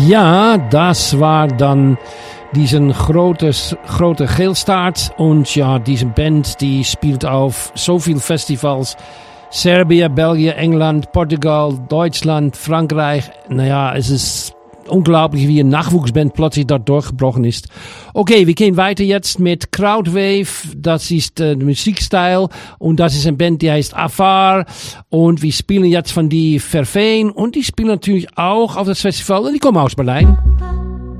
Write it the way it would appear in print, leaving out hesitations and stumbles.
Ja, das war dann diesen grote Geelstaart. Und ja, diese Band, die spielt auf so viel Festivals. Serbien, Belgien, England, Portugal, Deutschland, Frankreich. Naja, es ist unglaublich, wie eine Nachwuchsband plötzlich dort durchgebrochen ist. Okay, wir gehen weiter jetzt mit Crowdwave. Das ist der Musikstil. Und das ist eine Band, die heißt Afar. Und wir spielen jetzt von die Verveen. Und die spielen natürlich auch auf das Festival. Und die kommen aus Berlin.